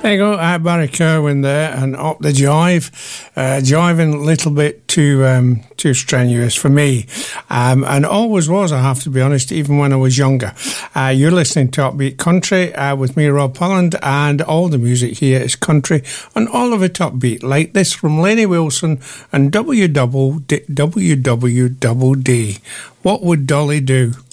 There you go, Barry Kerwin there, and Up the Jive. Jiving a little bit too strenuous for me, and always was, I have to be honest, even when I was younger. You're listening to Upbeat Country with me, Rob Holland, and all the music here is country, and all of it upbeat, like this from Lainey Wilson and WWD. What would Dolly do?